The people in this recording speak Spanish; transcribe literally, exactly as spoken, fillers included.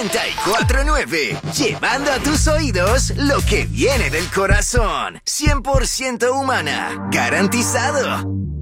noventa y cuatro punto nueve. Llevando a tus oídos lo que viene del corazón. cien por ciento humana. Garantizado.